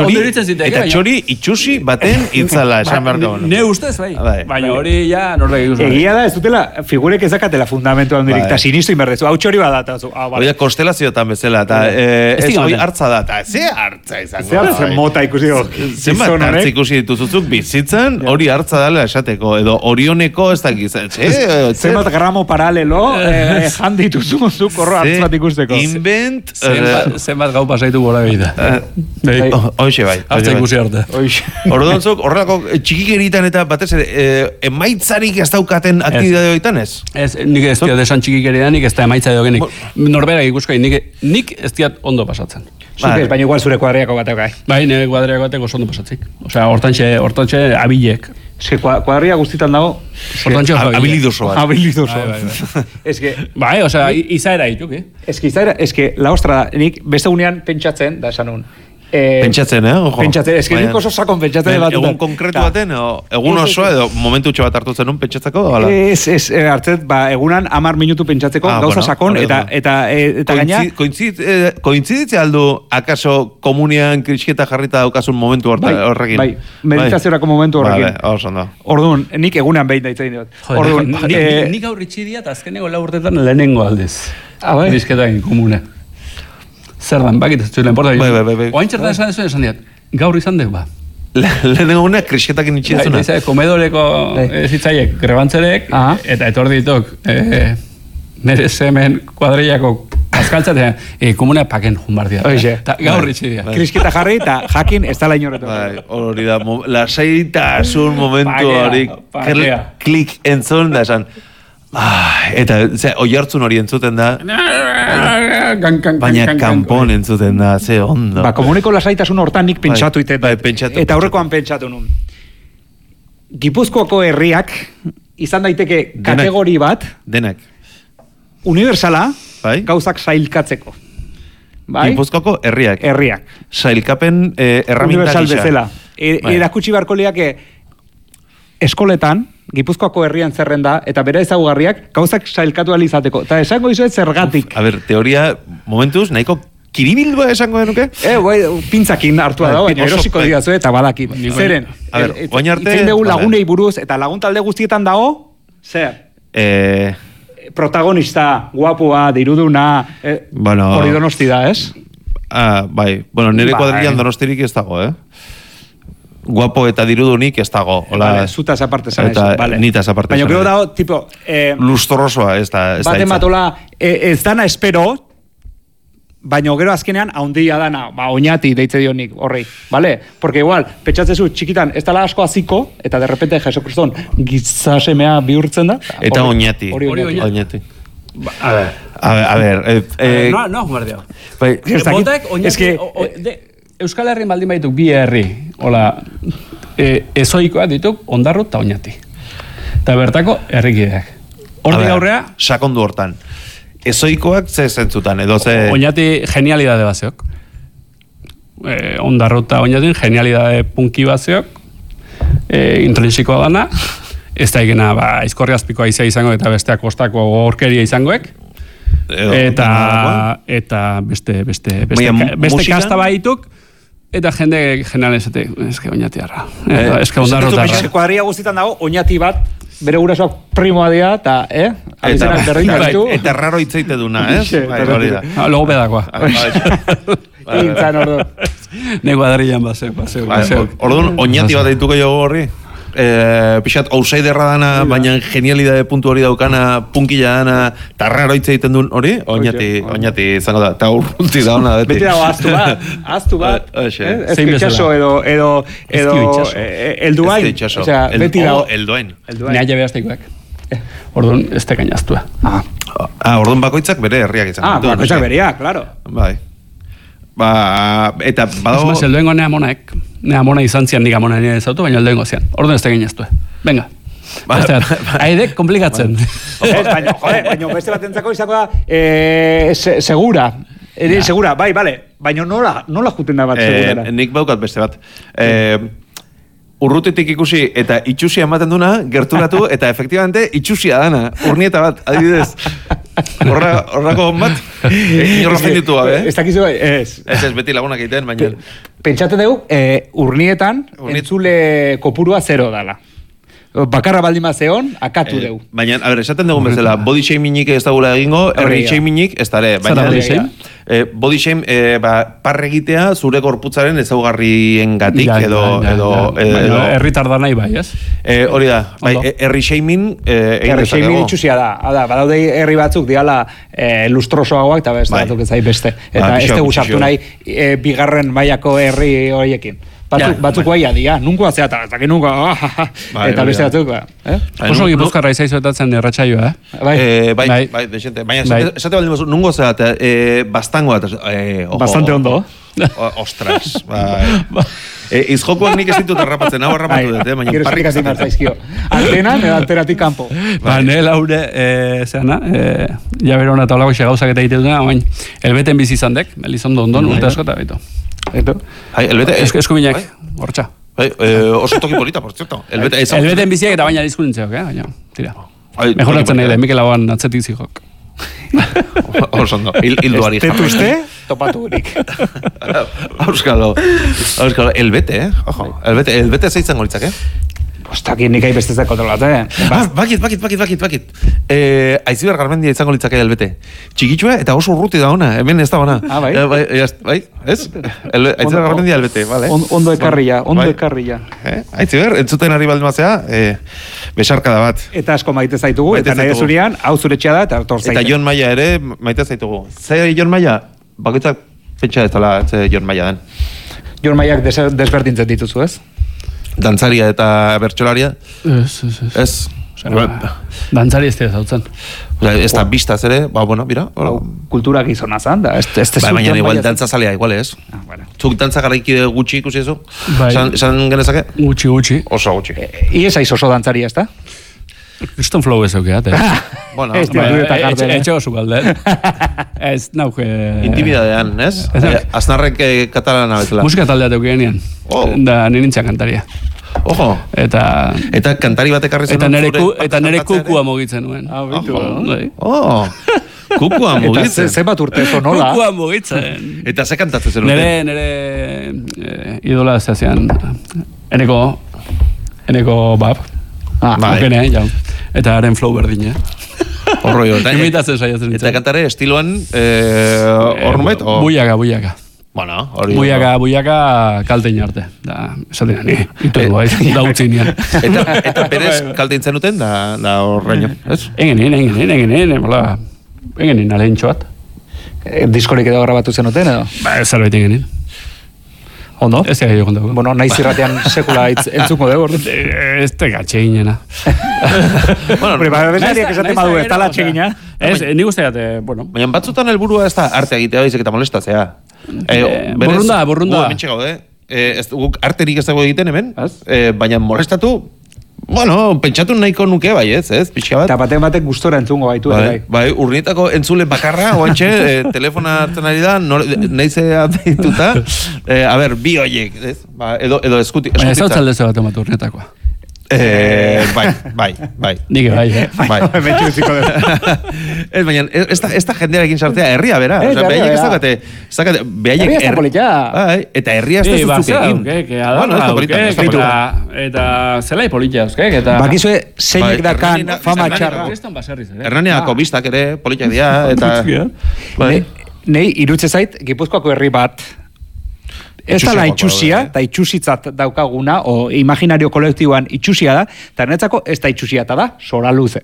txori itxusi baten itzala, esan beharko. Ne ustez, bai. Baina hori ja norrek egin. Egia da, ez dutela, figurek ezakatela fundamentu handirik, eta sinistu inberdezu, hau txori badata. Hori konstelazioetan bezala, eta ez hori hartza da, eta ze hartza izango. Ze hartza mota ikusi gok. Zenbat hartza ikusi dituzuzuk bizitzen, hori hartza dala esateko, edo orioneko ez dakiz. Zenbat gramo paralelo, jandi dituzuzuk horro hartza bat ikusteko. Invent... Zenbat gau pasaitu gora behita. Hoxe bai. Hartza ikusi arte. Ordontzuk, horrelako txikikeritan eta batez ere, emaitzarik ez daukaten aktibidade horietan ez? Ez, nik ez diat esan txikikeridan, nik ez da emaitza edo norberak ikusko, nik ez diat ondo pasatzen. Zupez, baina igual zure kuadriako bat eukai. Bai, nire kuadriako bateko oso ondo pasatzik. Osea, hortantxe, hortantxe abilek. Eske kuadria guztitan dago... Hortantxe oso habilidoso bat. Habilidoso. Eske... Bai, osea, izaera hituk, eh? Eske izaera, eske, la ostra da, nik beste gunean pentsatzen, da esan un. Eh, pentsatzen, eh? Ojo. Pentsatzen, eske nik oso sakon pentsatzen bat. Egun konkretu baten, egun oso edo momentu txo bat hartu zenun pentsatzeko? Ez, ez, hartzet, ba, egunan amar minutu pentsatzeko, ah, gauza bueno, sakon, eta, eta, eta, eta gaina... Kointziditze aldu, akaso komunian krisketa jarrita daukasun momentu horrekin? Bai, bai, meditaziorako momentu horrekin. Vale, oso ondo. Orduan, nik egunan behin daitzain dut. Orduan, nik aurritxi dia, eta azkeneko lau urtetan lehenengo aldez. Ah, bai? Krisketakin komune. Zer dan, bakit ez zuelen porta. Bai, bai, bai. Oain txertan esan zuen esan diat, gaur izan dek, ba. Lehenengo una krisketakin itxintzuna. Bai, komedoreko zitzaiek grebantzerek, eta etor ditok, nire semen kuadriako azkaltzatea, komunea paken junbardia. Eta gaur itxidia. Krisketa jarri eta jakin ez dala inoretu. Bai, hori da, lasaitasun momentu hori, klik entzun da esan, eta oi hartzun hori entzuten da, baina kanpon entzuten da, ze ondo. Ba, komuneko lasaitasun hortan nik pentsatu iten. Bai, pentsatu. Eta aurrekoan pentsatu nun. Gipuzkoako herriak izan daiteke kategori bat. Denak. Universala, gauzak sailkatzeko. Gipuzkoako herriak. Herriak. Sailkapen erramintak Universal bezala. Erakutsi barko liake eskoletan, Gipuzkoako herrian zerrenda, eta bere ezaugarriak gauzak sailkatu alizateko. Eta esango izuet zergatik. A ber, teoria, momentuz, nahiko kiribildoa esango denuke? Eh, bai, pintzakin hartua da, baina erosiko digazu eta badakit. Zeren, a ber, oin arte... Itzen dugu lagunei buruz, eta lagun talde guztietan dago, zer? Eh... Protagonista, guapua, diruduna, eh, bueno, hori Donosti da, ez? Ah, bai, bueno, nire bai. Kuadrilan Donostirik ez dago, eh? Guapo eta dirudunik ez dago. Hola, vale, zutaz aparte zan eta vale. Nitaz aparte baina gero dago, tipo... Eh, Lustrosoa ez da. Ez bat ematola, eh, ez dana espero, baina gero azkenean haundia dana, ba, oinati deitze dionik horrei, vale? Porque igual, petxatzezu txikitan, ez dala asko aziko, eta de repente Jesu Kriston gizasemea bihurtzen da. Eta oinati. Hori oinati. Ba, a ver. A ver, a ver. Eh, eh, no, no, guardia. Bai, botaek oinati... Es que, o, o, de, Euskal Herrin baldin baituk bi herri, hola, e, ezoikoa dituk ondarru eta oinati. Eta bertako herrikideak. Hortik aurrea... Sakondu hortan. Ezoikoak ze zentzutan, edo ze... Oinati genialidade bazeok. E, ondarru eta oinatin genialidade punki bazeok. E, intrinsikoa dana. Ez da egena, ba, izkorri azpikoa izia izango eta besteak kostako gorkeria izangoek. Edo, eta, eta beste, beste, beste, Baina, beste musikan? kasta baituk. Eta jende general esate, eske oinatiarra. Eh, eske ondarrotarra. Kuadria guztietan dago, oinati bat, bere gurasoak primoa dira, eta, eh? Abizenak berdin ditu. Eta raro hitzeite duna, eh? Bai, hori da. Ah, logo pedakoa. Intzan ordu. Ne kuadrillan baseo, baseo, baseo. Orduan, oinati bat dituko jo horri? Eh, pixat, outsiderra dana, baina genialidade puntu hori daukana, punkila dana, eta raro hitz egiten duen hori, oinati, oinati izango da, eta urrunti da hona beti. Beti dago, aztu bat, aztu bat, ez kitxaso edo, edo, edo, elduain, osea, beti dago. Elduain. Nea jabe azteikoak. Orduan, ez te gainaztua. Ah, orduan bakoitzak bere herriak izan. Ah, bakoitzak bereak, claro. Bai. Ba, eta badago... Ez eldoengo nea monaek, nea mona izan zian nik amona nire ezautu, baina eldoengo zian. Orduan ez te gainaztua. Venga. Haidek komplikatzen. Baina, jode, baina beste bat entzako izako da, eh, segura. Ere, segura, bai, bale. Baina nola, nola juten da bat segurara? Eh, nik baukat beste bat. Eh, urrutitik ikusi eta itxusia ematen duna, gerturatu, eta efektibamente itxusia dana, urnieta bat, adibidez. Horra, horrako bat, inorra jenditu gabe, eh? Ez dakizu, ez. Ez ez, beti lagunak egiten, baina... Pentsate dugu, eh, urnietan, entzule kopurua zero dala. Bakarra baldin zeon, akatu eh, deu. Baina, a ber, esaten dugun bezala, body shamingik ez dagoela egingo, herri shamingik ez dare. Baina, body shame? Eh, body shame, eh, ba, parregitea zure gorputzaren ezaugarrien gatik, ja, edo... ja, edo, ja. edo Baina, herritar da nahi bai, ez? Eh, hori da, bai, herri shaming... Eh, herri shaming itxusia da. Ada, badaude herri batzuk diala eh, lustrosoagoak, eta beste bai. Batzuk ez zai beste. Eta ba, ez tegu sartu nahi eh, bigarren mailako herri horiekin. Batzuk, ja, batzuk guaia dia, nunkoa zeata, eta que nunkoa, ah, bai, eta beste batzuk, ba. Eh? Oso gipuzkarra izaizuetatzen erratxaioa, eh? Bai, eh, bai, bai, bai, desente. Baina, bai. esate baldin bazu, nungo zeata, eh, bastango bat, eh, ojo. Bastante ondo. O, ostras, bai. eh, izjokoak nik ez ditut arrapatzen, hau arrapatu dut, eh? Baina parrik ez ditut zaizkio. Antenan, edo alteratik kanpo. Ba, ne, laure, eh, zeana, eh, jabero hona eta olako xegauzak eta egite dutena, baina, elbeten bizi izandek, Elizondo ondon, urte asko eta beto. Eto? Hai, elbete... Esko, eskubinak, hortxa. Bai, eh, oso toki polita, por cierto. Elbete, elbeten biziak eta baina dizkunintzeok, eh? Baina, tira. Mejoratzen nahi da, Mikel Lauan atzetik zihok. Oso ondo, hilduari jarra. Tetuzte, topatu gurik. Auskalo, auskalo, elbete, eh? Ojo, elbete, elbete zeitzen goritzak, eh? Ostakin nik aibestezak kontrolat, eh? Ah, bakit, bakit, bakit, bakit, bakit. Eh, Aiziber Garmendia izango litzake elbete. Txikitxua eta oso urruti da ona, hemen ez da ona. Ah, bai? Eh, bai, bai, ez? Aiziber Garmendia elbete, vale. On, ondo ekarria, ondo bai. ekarria. Eh? Aiziber, entzuten ari baldin mazea, eh, besarka da bat. Eta asko maite zaitugu, maite eta nahi zurian, hau zure txea da, eta tor zaite. Eta Jon Maia ere maite zaitugu. Zer Jon Maia? Bakoitzak pentsa ez dela, ez Jon Maia den. Jon Maiak des, desberdintzen dituzu, ez? Dantzaria eta bertxolaria? Ez, ez, ez. Ez? Dantzari ez dira zautzen. Ez da biztaz ere, ba, bueno, mira. Kultura gizona zan, da. Ba, baina igual dantza zalea, igual ez. Ah, bueno. Zuk dantza garaikide gutxi ikusi ezo? Bai. Esan genezake? Gutxi, gutxi. Oso gutxi. Iez aiz oso dantzaria, ez da? Kriston flow ez aukeat, eh? Bueno, etxe oso galde. Ez, nauke... Intimidadean, ez? Aznarrek katalana bezala. Musika taldea teuke genian. Da, nintzea kantaria. Ojo. Eta... Eta kantari batek arri zen... Eta nere, ku, eta nere kukua mugitzen nuen. Ah, bitu. Oh, kukua mugitzen. Eta ze bat urte zo nola? Kukua mugitzen. Eta ze kantatzen zen? Nere, nere eh, idola zeazean. Eneko... Eneko bab. Ah, bai. Okene, jau. Eta haren flow berdine. Horro jo. Imitatzen saiatzen. Eta kantare estiloan hor eh, numet? Buiaga, buiaga. Bueno, hori... Buiaga, buiaga kaltein arte. Da, esaten ni, itu du, da utzinean. Eta, eta berez kaltein zenuten, da, da horreino, ez? Engenin, engenin, engenin, hola, engenin alentxo bat. E, diskorik edo grabatu zenuten edo? Ba, zerbait engenin. Ondo? Ez ega jokon dugu. Bueno, naiz irratean sekula entzuko dugu, ordu? Ez te gatxe ginena. Bueno, ba, bezariak esaten badu, ez tala txegina. Ez, ni guztiate, bueno. Baina batzutan helburua ez da arte egitea baizik eta molestatzea. Eh, borrunda, borrunda. Gu, hementxe gaude. Eh, ez, guk arterik ez dago egiten hemen, eh, baina molestatu, bueno, pentsatu nahiko nuke bai, ez, ez, pixka bat. Eta baten batek gustora entzungo baitu. Bai, bai, urnietako entzule bakarra, oantxe, eh, telefona hartzen ari da, nahizea deituta, eh, a ber, bi hoiek, ez, ba, edo, edo eskuti, eskutitza. Baina ez hau txaldeze bat ematu urnietakoa. Eh, bai, bai, bai. Nik bai, eh? Bai. Ez, baina, ez da, ez da jendearekin sartzea, herria bera. Ez, Osa, herria behaiek ez bera. dakate, ez dakate, behaiek... Herria ez da polita. Bai, eta herria ez da zuzuk egin. Que adarra, eta, eta zelai politia, euskek, eta... Bakizue, zeinek Bai, dakan Hernanina- fama Hernanina- txarra. Kriston baserriz, ere. Hernaniako bistak ere, politiak dira, eta... Bai. Nei, irutze zait, Gipuzkoako herri bat, ez dala Itxusiakoa itxusia, daude, eh? eta itxusitzat daukaguna, o imaginario kolektiboan itxusia da, eta netzako ez da itxusia, eta da, sora luze.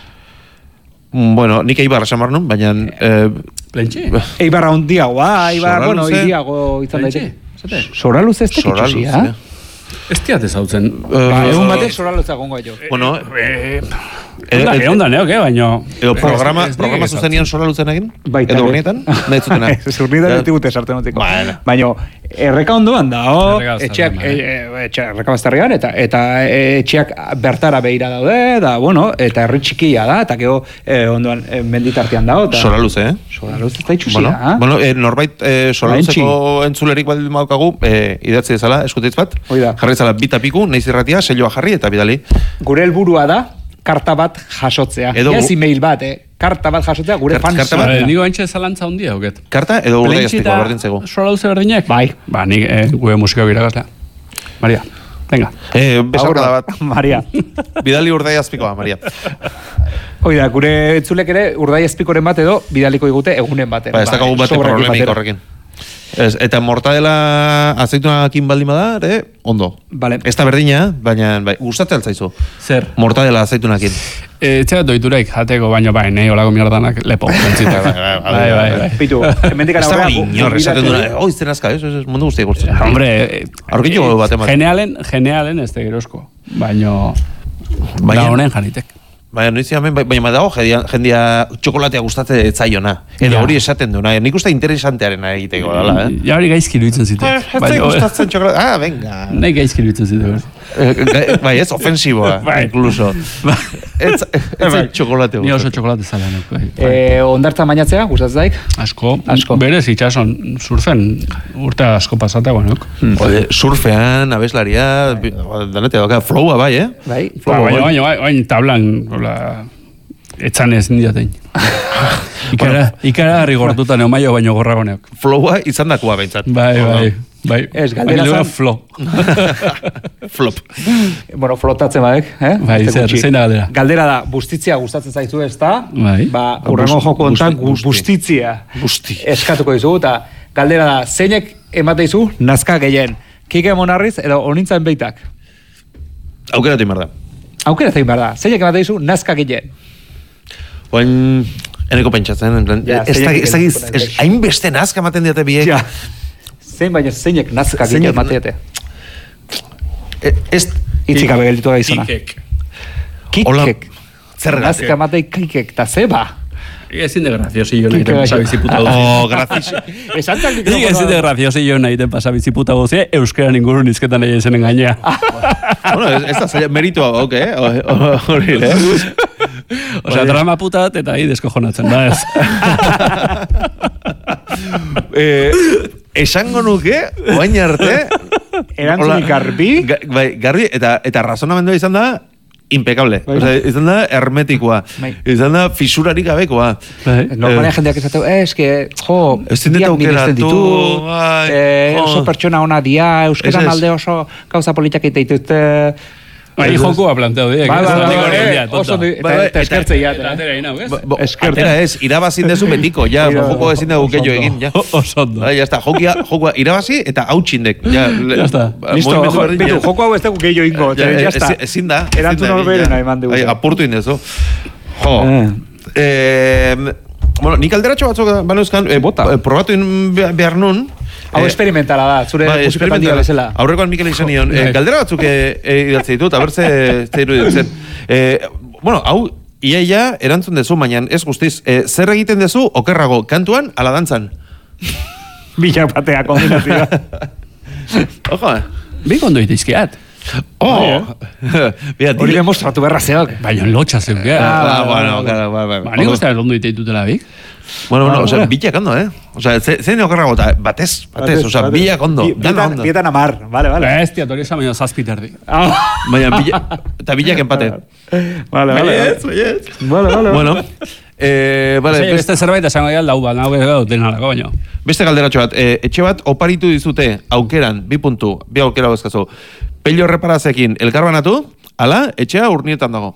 Mm, Bueno, nik eibar esan behar nun, baina... Eh, Plentxe? Eibarra hundiagoa, Eibar, Sora bueno, luze. iriago izan Plentxe? daite. Sora luze ez da Sora itxusia. luze. Ez tiat ezautzen. Ba, Eh, egun batek sora luze agongo jo. Bueno, Eh, eh, Onda, eh, onda neok, eh, baino... edo programa, Ez- ez programa nik zuzenian sora luzen egin? Baita Edo ere. urnietan? Nahi zutena? Zurnidan ez digute sartzen utziko. Bueno. Baina, erreka ondoan da, oh, Erreka etxeak, Bazterrean, e, e, etxeak, erreka bazterrean, eta, eta e, etxeak bertara behira daude, da, bueno, eta herri txikia da, eta gero e, ondoan e, menditartean dago. Eta, Sora luze, eh? Sora luze ez da itxusia. Bueno, ah? bueno eh, norbait eh, sora Baentxi. luzeko entzulerik baldin maukagu, eh, idatzi dezala, eskutitz bat, Hoi da. jarri dezala bita piku, naiz irratia, selloa jarri eta bidali. Gure helburua da, karta bat jasotzea. Edo Ez gu- email bat, eh? Karta bat jasotzea gure Kart- fans. karta bat? Ba, niko bantxe zalantza hundia, auket. Karta edo urdai azpikoa berdin zego. Sola luze berdinak? Bai. Ba, nik eh, gure musika iragazlea. Maria, venga. Eh, besarkada Aurra, bat. Maria. Bidali urdai azpikoa, Maria. Hoi da, gure entzulek ere urdai ezpikoren bat edo bidaliko digute egunen baten. Ba, ez dakagu bate sobrekin problemik batera. horrekin. Ez, eta mortadela azeitunakin baldin bada, ere, ondo. Vale. Ez da berdina, baina bai, gustatzen altzaizu. Zer? Mortadela azeitunakin. Eh, Etxea doituraik jateko, baino bai, nahi olako mierdanak lepo. Bentzita. Bai, bai, bai. Pitu, hemendik Ez da aurrera, inor, gu- esaten gonbidatu- duna, oh, izten azka, ez, ez, ez, mundu guztiak gurtzen. Hombre, eh, Aurkitu bat ematen. Genealen, genealen ez da gerosko. Baino, Baina- da honen janitek. Baina noiz hemen, bai- baina dago jendia, jendia txokolatea gustatzen ez zaiona. Edo Ja. hori esaten duna. Nik uste interesantearena egiteko dala, eh? Ja hori gaizki iruditzen zitek. Eh, Ez zai gustatzen txokolatea. Ah, venga. Nahi gaizki iruditzen zitek. Eh, ga- Bai, ez, ofensiboa, Bai. incluso. Ez ez zait txokolate Ni oso gustatzen. txokolate zalean. Bai. Eh, ondartza mainatzea, gustatzen daik? Asko, Asko. berez itxason surfen urte asko pasatea guanok. Ode, surfean, abeslaria, bi- danetea doka, flowa bai, eh? Bai, Ba, flow, baina, bai. baina, baina, baina, tablan, hola, etzanez nindiatein. Ikara, ikara harri gortuta neomaio baino gorragoneok. Flowa izan dakua behintzat. Bai, bai, bai. Ez, galdera Baina zan- lura flo. Flop. Bueno, flotatzen badek, eh? Bai, Ez zer, gutxi. zein da galdera? Galdera da, bustitzia gustatzen zaizu ez da? Bai. Ba, urrengo Bust- joko hontan busti- gu- busti. bustitzia. Busti. Eskatuko dizugu, eta galdera da, zeinek emateizu nazka gehien? Kike Monarriz edo onintzen beitak? Aukeratu imar da. Aukera zein behar da, zeinek emateizu nazka gehien? Oain, eneko pentsatzen, en plan, Ja, ez da, zeinek ez da, egiten ez, dute. hainbeste nazka maten diate biek. Ja. Zein baina zeinek nazka Zeinek- gehien mateate? E- Ez, Itzik gabe gelditu da izana. Kikek. Hola, Kikek. zergatik. Nazka matei kikek, eta zeba. Ezin de graciosillo nahi Kike ten pasa gaixo. biziputa guzti. Oh, gracias. Esantzak Nik ezin de graciosillo nahi ten pasa biziputa guzti, euskera ninguru nizketan nahi ezenen gainea. Bueno, ez, ez da zaila, meritu hau, ok, eh? O- o- Hori, eh? Osea, drama puta bat eta hi deskojonatzen da ez. eh, esango nuke, oain arte, Erantzunik garbi? Bai, garbi, eta, eta razonamendua izan da, impecable. O sea, izan da hermetikoa. Izan da fisurarik gabekoa. Normalia jendeak esateu, eh, eske, jo, biak minesten ditu, oso pertsona ona dia, euskeran alde oso gauza politak dituzte. Bai, jokoa planteo diek. Bai, bai, oso eta eskertzei jata. Atera ez, irabazin dezu betiko, ja, joko ezin dugu keio egin, ja. Osondo. Bai, ya está, jokoa irabazi eta hautsindek. Ja, está. Listo, bitu, joko hau ez dugu keio ingo, ya está. Ezin da. Erantzun horberen nahi mande guzu. Apurtu indezu. Jo. Bueno, nik alderatxo batzuk baneuzkan, probatu behar nun, hau esperimentala da, zure musikapaldia bezala. Aurrekoan Mikel izan nion. Galdera batzuk idatzi ditut, haber ze iruditzen. Bueno, hau, iaia erantzun dezu, baina ez guztiz. Zer egiten dezu, okerrago, kantuan, ala dantzan? Bila batea kombinazioa. Ojo, eh? Bi kondo itizkiat. Oh! Hori demostratu berra zeok. Baina lotxa zeuk, ja. Ah, bueno, claro, bai, bai. Ba, nik uste londo iteitutela bik. Bueno, bueno, o sea, bilak ondo, eh? O sea, zein okerrago, batez, batez, o sea, bilak ondo, dana ondo. Bietan amar, vale, vale. Bestia, tori esan baina zazpiterdi. Baina, eta bilak empate. Vale, vale. Baiez, baiez. Vale, vale. Bueno, eh, vale. Beste zerbait esango dial, dau bat, nago gero denarako, baina. Beste galderatxo bat, etxe bat oparitu dizute, aukeran, bi puntu, bi aukera bezkazu. Pello reparazekin elkarbanatu, ala, etxea urnietan dago.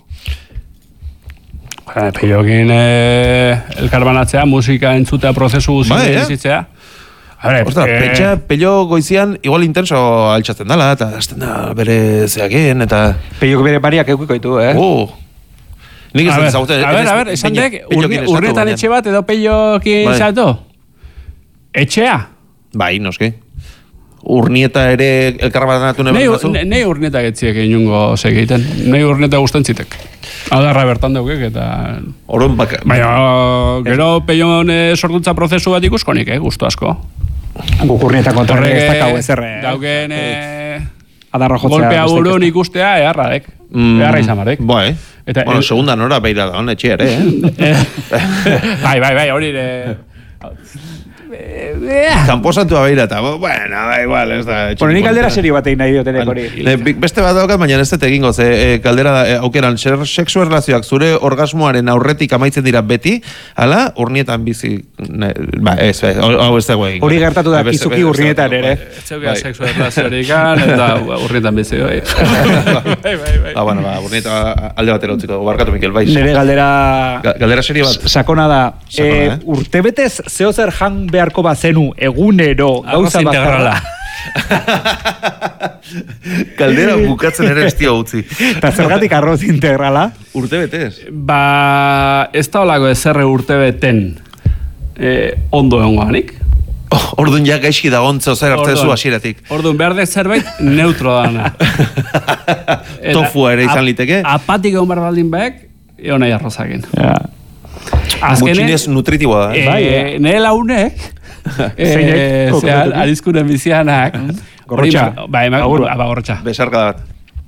Pellokin elkarbanatzea, musika entzutea, prozesu guzien bizitzea. Ostras, pentsa, pello goizian igual intenso altxatzen dala, eta azten da bere zeakien, eta... Pellok bere bariak eukiko ditu, eh? Uh! Nik ez dut zagutzen... A ber, a ber, esan dek, urnetan etxe bat edo pellokin zato? Etxea? Bai, noski. Urnieta ere elkarbanatu neben dazu? Nei urnieta getziek inungo segiten. Nei urnieta guztan zitek. Adarra bertan daukek eta... Orun baka... Baina, gero peion sortuntza prozesu bat ikuskonik, eh, guztu asko. Guk urnieta kontorre ez dakau ezerre. Dauken... Adarra jotzea... Golpea burun ikustea, eharradek. Eharra izamarek. Bai. Bueno, segunda nora beira da, hone txier, eh? Bai, bai, bai, hori... Kamposantua beira eta, bueno, da igual, ez da... Bueno, nik kaldera serio bat egin nahi diotenek hori. Beste bat daukat, baina ez dut egingo, ze kaldera aukeran, sexu erlazioak zure orgasmoaren aurretik amaitzen dira beti, ala, urnietan bizi... Ba, ez, hau ez dago egin. Hori gertatu da, kizuki urnietan ere. Ez zeukea sexu erlaziorik, eta urnietan bizi, bai. Ah, bueno, ba, urnietan alde batera utziko, barkatu Mikel, bai. Nire galdera... Galdera serio bat. Sakona da. Urtebetez zeozer jan beharko bazenu egunero gauza bakarra. Kaldera bukatzen ere estio utzi. Eta zergatik arroz integrala? Urte betez? Ba, ez da olako ezerre urte beten ondo egonganik. Orduan ja gaizki dagontzo zer hartzezu hasieratik. Orduan behar dek zerbait neutro dana. Tofua ere izan liteke? Apatik egon behar baldin behek, egon nahi arrozakin. Gutxinez nutritiboa da. Bai, nire launek, alizkunen bizianak. Gorrotxa. Bai, gorrotxa. Besarka bat.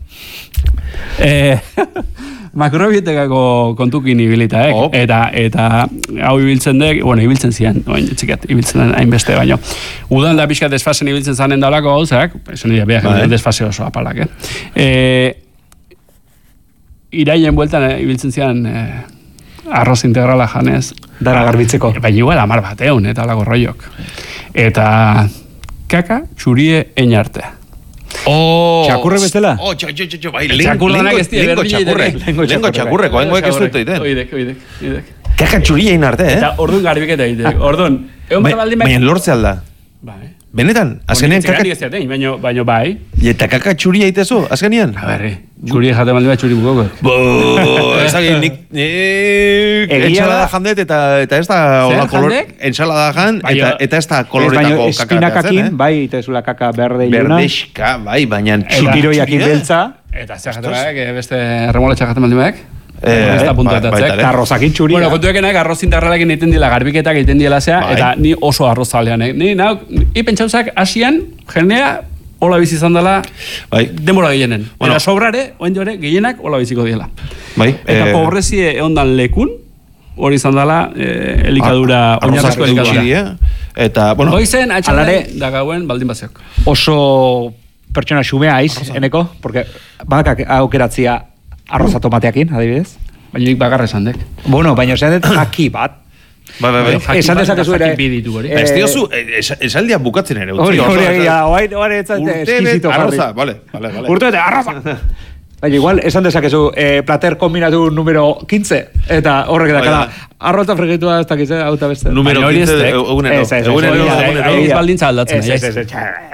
Makrobietekako kontukin ibilita, eh? Eta, eta hau ibiltzen dek, bueno, ibiltzen zian, oin, txikat, ibiltzen den hainbeste baino. Udan da pixka desfasen ibiltzen zanen daulako gauzak, esan dira, behar, desfase oso apalak, eh? Iraien bueltan ibiltzen zian arroz integrala janez. Dara garbitzeko. Baina igual amar bat egun, eta alako roiok. Eta kaka txurie einarte. Oh, txakurre bezala? Oh, txo, txo, txo, bai, txakurrenak ez dira lengo txakurre. Lengo txakurreko, hengo ek ez dut egiten. Oidek, oidek, oidek. Kaka txurie einarte, eh? Eta orduan garbiketa egite. Orduan, egon behar baldin baina lortze alda. Bai. Benetan, azkenean kaka... Baina, baina bai. Eta kaka txuria egitezu, azkenean? A berri, txuria jate baldin bat txuri bukoko. Bo, ezagin, nik... Entsalada jandet eta ez da... Entsalada jan eta ez da koloretako kaka. Espinakakin, bai, itezula kaka berde iluna. Berdexka, bai, baina txikiroiakin beltza. Eta ez jate baek, beste erremoletxa jate baldin baek. Eh, eta arrozakin txuria. Bueno, kontuekenak arroz integral egiten dila, garbiketak egiten dila zea, eta ni oso arrozalean. Ni, nau, ipentsauzak asian, jendea, hola bizi izan dela, denbora gehienen. Eta sobrare, oen jore, gehienak hola biziko diela. Eta pobrezie eondan lekun, hori izan dela, elikadura, oinarrezko elikadura. Eta, bueno, goizen, atxalare, da gauen, baldin bazeok. Oso pertsona xumea aiz, eneko, porque bakak aukeratzia arroza tomateakin, adibidez. Baina nik bakarra esan dek. Bueno, baina esan dut jaki bat. Bai, bai, bai. Esan dezakezu ere. Ez diozu, esaldia bukatzen ere. Hori, hori, hori, hori, eskizito jarri. Arroza, bale, bale, bale. Urtebete, arroza! Baina igual, esan dezakezu, plater kombinatu numero quince, eta horrek dakala, arroza frigitua ez dakiz, hau eta beste. Numero quince, egunero. Egunero, egunero. Egin baldintza aldatzen. Ez, ez,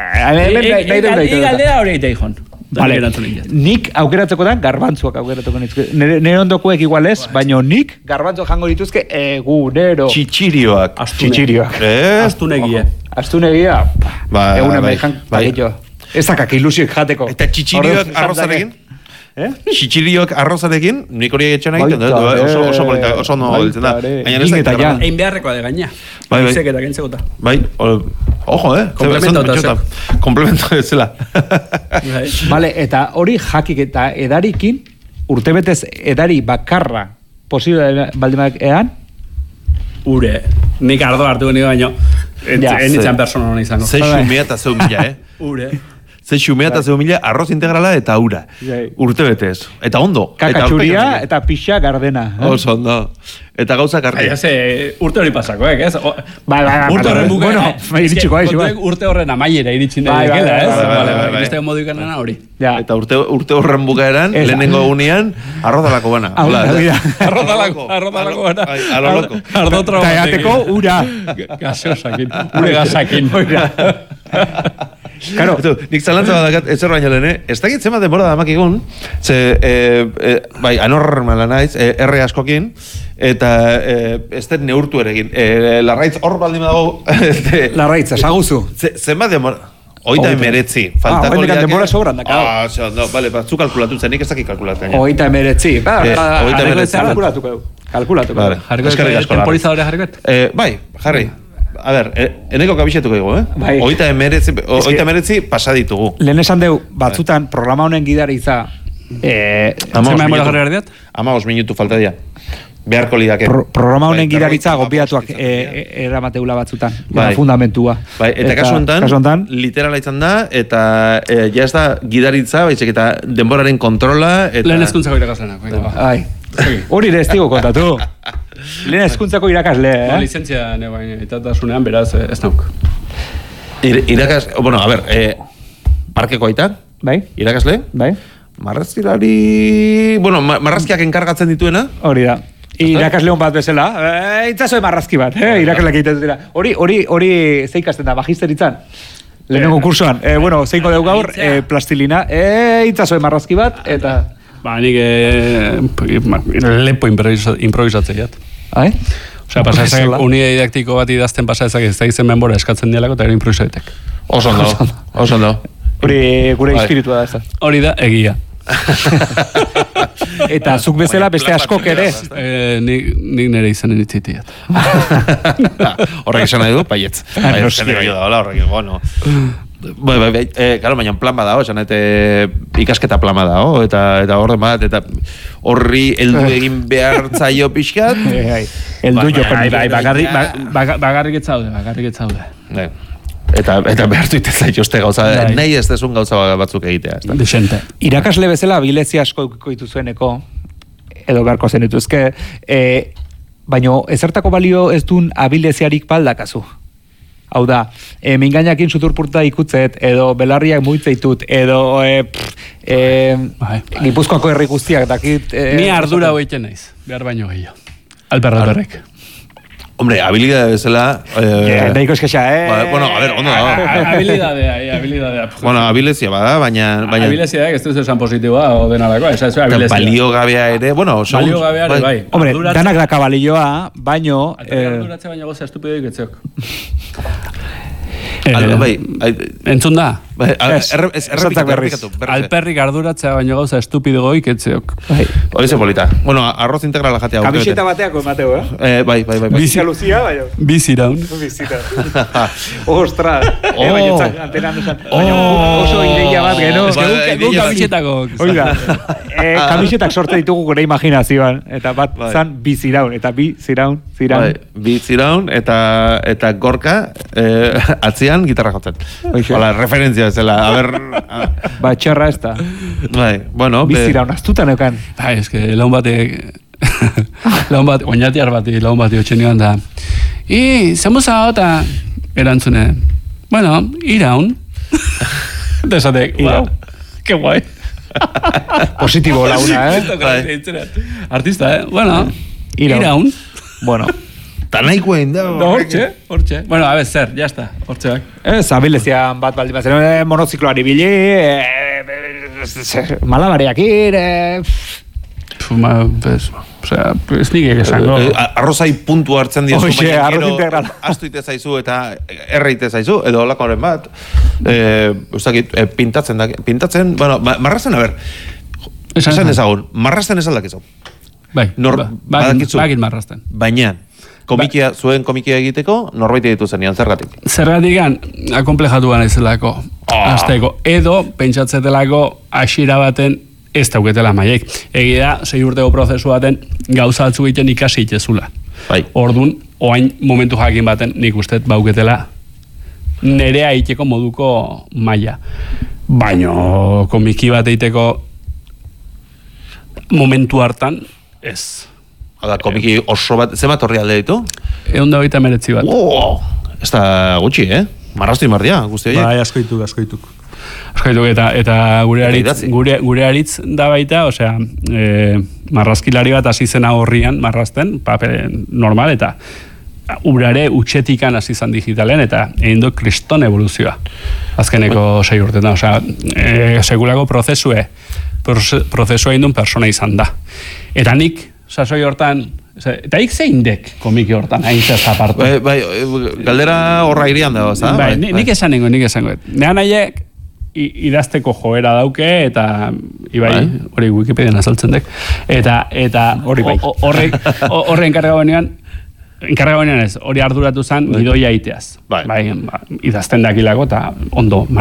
ez. Igaldea hori eta ihon. Vale. Nik aukeratzeko da garbantzuak aukeratuko nizke. Nire ondokuek igual ez, baina nik garbantzuak jango dituzke egunero. Txitxirioak. Txitxirioak. Astunegia. Astunegia. Egunen behikan paketxo. Ez dakak ilusioik jateko. Eta txitxirioak arrozarekin? Txitxirioak arrozarekin, nik hori egitxan egiten dut, oso polita, oso no hiltzen da. Egin beharrekoa de gaina. Bai, bai. Izeketa gentzekota. Bai, ojo, eh? Komplemento eta Komplemento ez zela. Vale, eta hori jakik eta edarikin, urtebetez edari bakarra posible baldimak ean? Ure, nik ardo hartu geni baino, enitzen persona hona izango. Ze xumea eta zeu mila, eh? Ure. Ze xumea eta zeu mila, arroz integrala eta ura. Urte betez. Eta ondo. Kakatxuria eta pixa gardena. Oso ondo. Eta gauzak arri. Baina ze, urte hori pasako, eh, ez? Bai, bai, bai. Urte horren bukaera. Bueno, iritsiko aiz, bai. Urte horren amaiera iritsin da dikela, ez? Bale, bale, beste modu ikanena hori. Eta urte horren bukaeran, lehenengo egunean, arrozalako gana. Arrozalako, arrozalako gana. Aloloko. Ardotra batekin. Eta jateko, ura. Gaseosakin, ure gasakin. Claro, nik zalantza badakat, ez zer baino lehen, ez dakit zema denbora da makigun, ze, bai, anorren mala naiz, erre askokin, eta ez den neurtu ere egin. Larraitz hor baldin dago... Larraitz, esaguzu. Zema denbora... Oita emeretzi. Ah, oita denbora sobran da, ah, so, no, vale, batzu kalkulatu zen, nik ez dakit kalkulatzen. Oita emeretzi. Oita emeretzi. Kalkulatuko. Kalkulatuko. Jarriko, temporizadore jarriko? Bai, jarri. A ber, eneko kabixetuko ego, eh? Bai. Oita emeretzi, oita emeretzi pasaditugu. Lehen esan deu, batzutan programa honen gidaritza... Zema emola jarri gardiat? Amagos minutu falta dia. Beharko lidake. Programa honen gidaritza gopiatuak eramateula batzutan. Bai. Fundamentua. Bai, eta kasu honetan, literala izan da, eta ja ez da gidaritza, baizik eta denboraren kontrola... Lehen ezkuntzako irakaslenak. Bai. Hori ere ez digo kontatu. Lehen ezkuntzako irakasle, eh? No, lizentzia, ne, baina, itatasunean, beraz, ez nauk. Irakas, bueno, a ber, eh, parkeko aita? Bai. Irakasle? Bai. Marrazkilari... Bueno, marrazkiak enkargatzen dituena? Hori da. Irakasle hon bat bezala. Eh, itzazoe marrazki bat, eh? Irakasleak egiten dira. Hori, hori, hori zeikasten da, magisteritzan. Lehenengo kursoan. Eh, bueno, zeiko deu gaur, eh, plastilina. Eh, itzazoe marrazki bat, eta... Ba, nik lepo improvisatzea jat. Hai? Osea, pasa ezak, unide didaktiko bat idazten pasa ezak ez da izen menbora eskatzen dialako eta gero improvisaetek. Oso ondo, oso ondo. Hori gure espiritua da ez da. Hori da, egia. Eta zuk bezala beste askok ere. Nik nire izanen itzitiat. Horrek esan nahi du, paietz. Horrek, bueno... Bai, bai, bai, eh, claro, baina plan badao, esan, eta ikasketa plan badao, eta eta orden bat, eta horri heldu egin behar zaio pixkat. Heldu jo, bai, bai, bagarrik etzaude, bagarrik etzaude. Eta, eta behar duite zaituzte gauza, nahi ez desun gauza batzuk egitea. Dexente. Irakasle bezala abilezia asko ikutu zueneko, edo beharko zen dituzke, eh, baina ezertako balio ez duen abileziarik baldakazu. Hau da, e, mingainakin suturpurta ikutzet, edo belarriak muitzeitut, edo e, pff, e, bai, bai. Gipuzkoako herri guztiak dakit... E, Ni ardura hoiten naiz, behar baino gehiago. Alper Alperrek. Hombre, habilidade bezala... Eh, Daiko eskexa, eh? Ba, bueno, a ver, ondo da. Habilidadea, habilidadea. Bueno, habilizia bada, baina... baina... Habilizia da, ez duz esan positiboa, o denalakoa, ez da habilizia. Balio gabea ere, bueno... Balio gabea ere, bai. Hombre, danak daka balioa, baino... Arduratze baino goza estupidoik etzeok. Bai, entzun da? Errepitak berriz. Alperrik arduratzea baino gauza estupido goik etzeok. Hori ze polita. Bueno, arroz integrala jatea. Kamiseta bateako emateo, eh? Bai, bai, bai. Bizia Lucia, bai. Biziraun. Biziraun. Ostras. Eh, baina etzak antenan esan. Oso ideia bat geno. Gu kamisetako. Oiga, kamisetak sorte ditugu gure imaginazioan. Eta bat zan biziraun. Eta biziraun, ziraun. Biziraun, eta gorka atzian gitarra jotzen. Hala, referentzia bezala, a ber... Ba, txarra ez da. Bai, bueno... Bizira honaztuta neukan. Bai, ez que laun batek... laun bat, oinatiar bati, laun bati otxen joan da. I, zemuza gota, erantzune. Bueno, iraun. Desatek, wow, que guai. Positibo launa, eh? Artista, eh? Bueno, iraun. iraun. Bueno... Ta nahiko egin da. Hortxe, hortxe. Bueno, a ver, zer, ya está, hortxeak. Ez, abilezian bat baldin bazen, eh, monozikloari bili, eh, malabariak ir, eh... Fuma, pues, o sea, ez nik esango. Arrozai puntu hartzen diozu, Oixe, arroz integral. Astuite zaizu eta erreite zaizu, edo olakoren bat. Eh, ustakit, eh, pintatzen da, pintatzen, bueno, marrazen, a ber, esan ezagun, marrazen esan dakizu. Bai, Nor, ba, bagit marrasten. Baina, komikia, ba, zuen komikia egiteko, norbaite ditu zenian, zergatik? Zergatik gan, akomplejatu gana izelako, oh. Azteko, edo, pentsatzetelako, asira baten, ez dauketela maiek. Egia, sei urteko prozesu baten, gauza atzu egiten ikasi itezula. Bai. Ordun, oain momentu jakin baten, nik ustet bauketela, nerea iteko moduko maila. Baino, komiki bat eiteko momentu hartan, ez. Hala, komiki oso bat, ze bat horri alde ditu? Egun da hogeita meretzi bat. Oh, ez da gutxi, eh? Marrastu imardia, guzti horiek. Bai, askoituk, askoituk. Askoituk, eta, eta gure, aritz, gure, gure aritz da baita, osea, e, marrazkilari bat hasi zena horrian marrazten, papel normal, eta urare utxetikan hasi zan digitalen, eta egin du kriston evoluzioa. Azkeneko sei urtetan, osea, e, sekulako prozesue, prozesua egin duen persona izan da. Eta nik, sasoi hortan, eta ik zein dek komiki hortan, hain zerza partu. Bai, bai, galdera horra irian dago, za? Bai, bai, nik esanengo, nik esango. Nean haiek, idazteko joera dauke, eta ibai, hori Wikipedian azaltzen dek, eta, eta horrek, horre enkargago nean, enkargago nean ez, hori arduratu zen, gidoia iteaz. Bai, idazten dakilako, eta ondo,